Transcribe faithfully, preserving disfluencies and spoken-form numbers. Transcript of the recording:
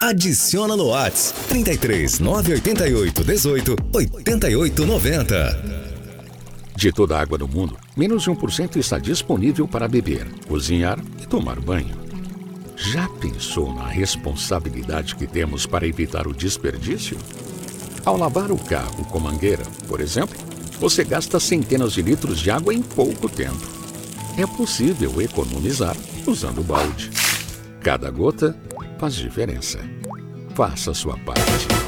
Adiciona no WhatsApp trinta e três, nove oito oito, dezoito, oitenta e oito noventa. De toda a água do mundo, menos de um por cento está disponível para beber, cozinhar e tomar banho. Já pensou na responsabilidade que temos para evitar o desperdício? Ao lavar o carro com mangueira, por exemplo, você gasta centenas de litros de água em pouco tempo. É possível economizar usando balde. Cada gota faz diferença. Faça a sua parte.